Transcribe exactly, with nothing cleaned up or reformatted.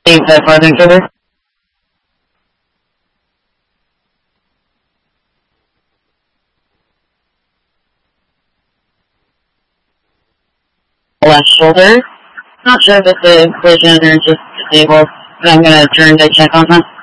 eight five five Vancouver. Left shoulder. Not sure if it's a collision or just disabled, but I'm going to turn to check on that.